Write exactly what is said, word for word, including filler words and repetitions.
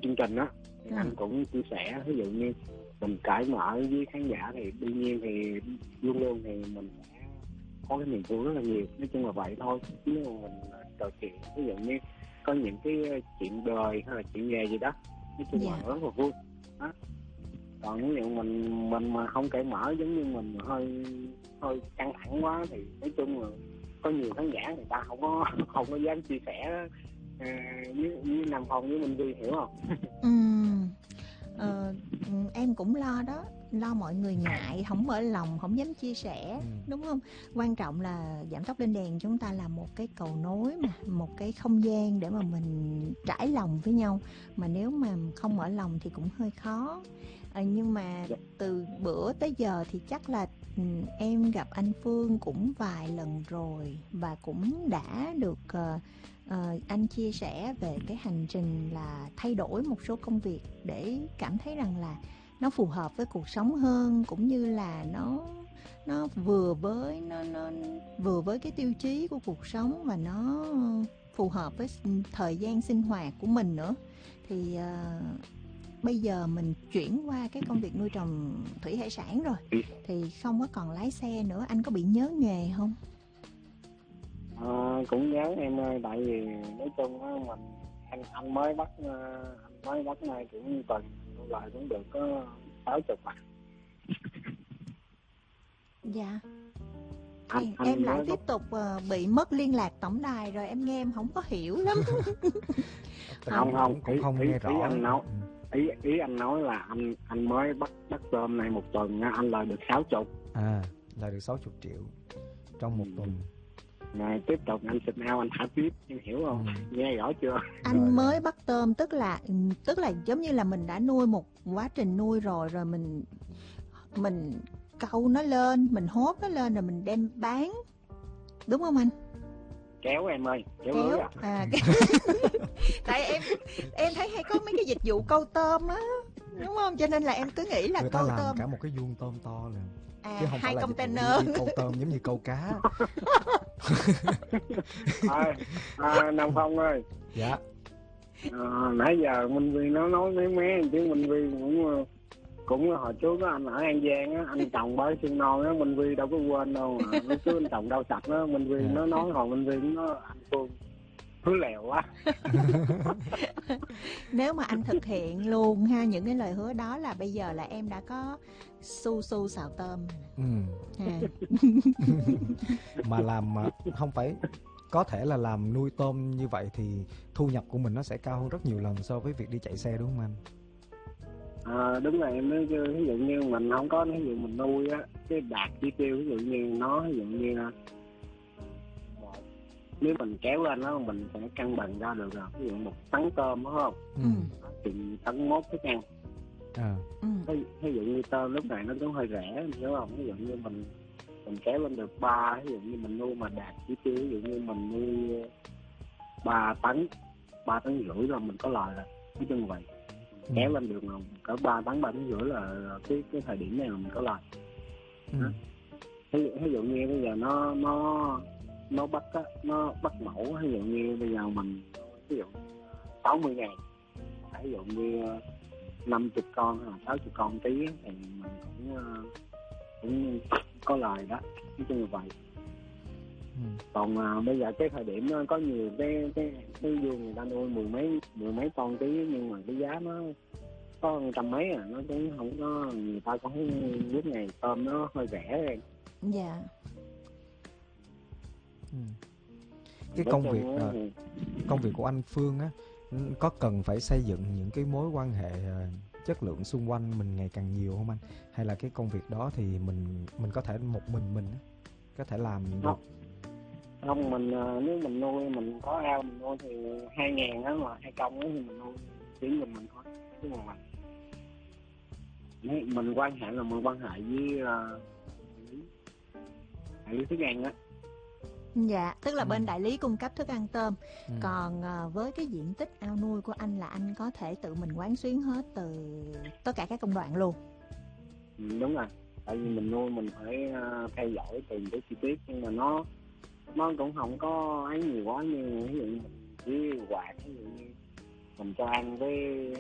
chương trình á, thì Ừ. anh cũng chia sẻ, ví dụ như mình cởi mở với khán giả thì đương nhiên thì luôn luôn thì mình sẽ có cái niềm vui rất là nhiều. Nói chung là vậy thôi, chứ mà mình trò chuyện ví dụ như có những cái chuyện đời hay là chuyện nghề gì đó, nói chung là Dạ. rất là vui đó. Còn ví dụ mình mình mà không cởi mở, giống như mình hơi hơi căng thẳng quá thì nói chung là có nhiều khán giả người ta không có không có dám chia sẻ à, với, với Nam Phong với Minh Vi, hiểu không? Ừ. Ờ, ừ, em cũng lo đó, lo mọi người ngại, không mở lòng, không dám chia sẻ, Ừ. đúng không? Quan trọng là Giảm Tóc Lên Đèn chúng ta là một cái cầu nối mà, một cái không gian để mà mình trải lòng với nhau. Mà nếu mà không mở lòng thì cũng hơi khó. Ờ, nhưng mà từ bữa tới giờ thì chắc là ừ, em gặp anh Phương cũng vài lần rồi và cũng đã được ờ, ờ, anh chia sẻ về cái hành trình là thay đổi một số công việc để cảm thấy rằng là nó phù hợp với cuộc sống hơn, cũng như là nó nó vừa với nó nó vừa với cái tiêu chí của cuộc sống và nó phù hợp với thời gian sinh hoạt của mình nữa. Thì ờ, bây giờ mình chuyển qua cái công việc nuôi trồng thủy hải sản rồi thì không có còn lái xe nữa, anh có bị nhớ nghề không? À, cũng nhớ em ơi, tại vì nói chung á mình anh anh mới bắt ờ, anh mới bắt nay cũng tuần lại cũng được có sáu chục à. Dạ. Anh, em, anh em lại mới tiếp bắt tục ờ, bị mất liên lạc tổng đài rồi, em nghe em không có hiểu lắm. không không cũng ý, không ý, nghe ý rõ. anh nói Ừ. ý ý anh nói là anh anh mới bắt bắt tôm này một tuần nha, anh lời được sáu chục. À, là được sáu mươi triệu trong một tuần. Rồi tiếp tục anh xịt ao anh thả tiếp, em hiểu không? Ừ. Nghe rõ chưa? Anh Rồi, mới rồi. bắt tôm tức là tức là giống như là mình đã nuôi một quá trình nuôi rồi rồi mình mình câu nó lên, mình hốt nó lên rồi mình đem bán, đúng không anh? Kéo em ơi, kéo, lưới Kéo à. à cái... tại em em thấy hay có mấy cái dịch vụ câu tôm á, đúng không? Cho nên là em cứ nghĩ là Người ta câu làm tôm cả một cái vuông tôm to liền, à, chứ không phải hai là dịch vụ container. đi, đi câu tôm giống như câu cá. à, à, Nam Phong ơi. Dạ. À, nãy giờ Minh Vi nó nói mấy mé chứ Minh Vi cũng cũng hồi trước á anh ở An Giang á, anh trồng bãi xương non á, Minh Vi đâu có quên đâu mà nó cứ anh trồng rau sạch á, Minh Vi Yeah. nó nói hồi Minh Vi nó anh Phương hứa lèo quá. Nếu mà anh thực hiện luôn ha những cái lời hứa đó là bây giờ là em đã có su su xào tôm Ừ. à. Mà làm mà không phải, có thể là làm nuôi tôm như vậy thì thu nhập của mình nó sẽ cao hơn rất nhiều lần so với việc đi chạy xe, đúng không anh? À, đúng rồi em nói chứ, ví dụ như mình không có, ví dụ mình nuôi á cái đạt chỉ tiêu, ví dụ như nó ví dụ như nếu mình kéo lên nó mình sẽ cân bằng ra được rồi, ví dụ một tấn tôm đúng không? Ừ. Thì tấn mốt thức ăn. À. Ừ. Ví, ví dụ như tôm lúc này nó cũng hơi rẻ, em hiểu không? Ví dụ như mình mình kéo lên được ba, ví dụ như mình nuôi mà đạt chỉ tiêu, ví dụ như mình nuôi ba tấn, ba tấn rưỡi là mình có lời rồi, nói chung vậy. Ừ. Kéo lên được mà cỡ ba tấn, ba tấn rưỡi là cái cái thời điểm này là mình có lời. Ừ. Ví, ví dụ như bây giờ nó nó nó bắt á, nó bắt mẫu, ví dụ như bây giờ mình ví dụ sáu mươi ngàn, ví dụ như năm mươi con hay là sáu mươi con tí thì mình cũng cũng có lời đó, nói chung là vậy. Ừ. Còn à, bây giờ cái thời điểm nó có nhiều cái cái cái vườn người ta nuôi mười mấy mười mấy con tí, nhưng mà cái giá nó có trăm mấy à, nó cũng không có, người ta cũng lúc này tôm nó hơi rẻ em. Dạ. Ừ. Cái Nói công chung việc á, uh, công việc của anh Phương á, có cần phải xây dựng những cái mối quan hệ uh, chất lượng xung quanh mình ngày càng nhiều không anh? Hay là cái công việc đó thì mình mình có thể một mình mình á, có thể làm được? Không, không mình nếu mình nuôi mình có ao mình nuôi thì hai ngàn á, mà hai công á thì mình nuôi chỉ mình mình thôi, chứ mà mình mình quan hệ là mình quan hệ với uh, đại lý thức ăn á. Dạ, tức là Ừ. bên đại lý cung cấp thức ăn tôm. Ừ. Còn à, với cái diện tích ao nuôi của anh là anh có thể tự mình quán xuyến hết từ tất cả các công đoạn luôn. Ừ, đúng rồi, tại vì mình nuôi mình phải uh, theo dõi từng cái chi tiết, nhưng mà nó nó cũng không có ấy nhiều quá, như ví dụ mình chỉ quạt, ví dụ như mình cho ăn cái